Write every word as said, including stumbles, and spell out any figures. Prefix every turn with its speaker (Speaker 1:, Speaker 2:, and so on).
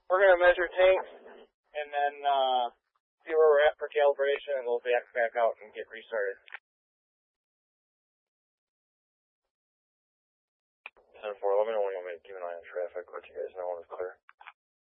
Speaker 1: We're going to measure tanks and then uh, see where we're at for calibration, and we'll back back out and get restarted. ten four, let me know when you want me to keep an eye on traffic, let you guys know when it's clear.